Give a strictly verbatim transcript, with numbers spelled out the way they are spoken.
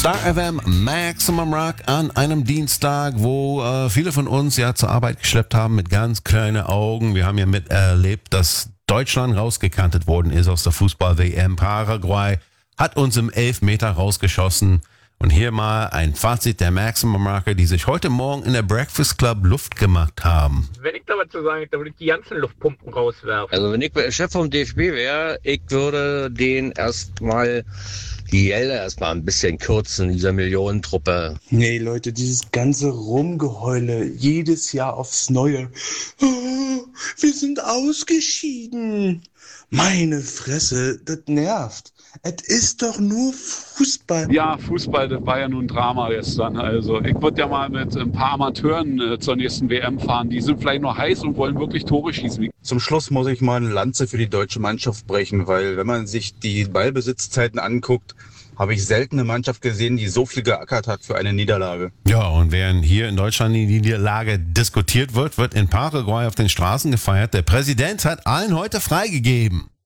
Star F M Maximum Rock an einem Dienstag, wo äh, viele von uns ja zur Arbeit geschleppt haben mit ganz kleinen Augen. Wir haben ja miterlebt, dass Deutschland rausgekantet worden ist aus der Fußball-W M. Paraguay hat uns im Elfmeter rausgeschossen. Und hier mal ein Fazit der Maximum Rocker, die sich heute Morgen in der Breakfast Club Luft gemacht haben. Wenn ich da was zu sagen hätte, dann würde ich die ganzen Luftpumpen rauswerfen. Also wenn ich Chef vom D F B wäre, ich würde den erstmal die Gelder erstmal ein bisschen kürzen, dieser Millionentruppe. Nee, Leute, dieses ganze Rumgeheule, jedes Jahr aufs Neue. Oh, wir sind ausgeschieden. Meine Fresse, das nervt. Es ist doch nur Fußball. Ja, Fußball, das war ja nun ein Drama gestern. Also ich würde ja mal mit ein paar Amateuren äh, zur nächsten W M fahren. Die sind vielleicht noch heiß und wollen wirklich Tore schießen. Zum Schluss muss ich mal eine Lanze für die deutsche Mannschaft brechen, weil wenn man sich die Ballbesitzzeiten anguckt, habe ich selten eine Mannschaft gesehen, die so viel geackert hat für eine Niederlage. Ja, und während hier in Deutschland die Niederlage diskutiert wird, wird in Paraguay auf den Straßen gefeiert. Der Präsident hat allen heute freigegeben.